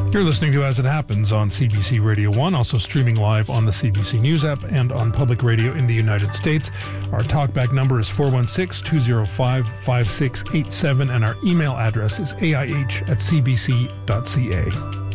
You're listening to As It Happens on CBC Radio 1, also streaming live on the CBC News app and on public radio in the United States. Our talkback number is 416-205-5687, and our email address is aih@cbc.ca.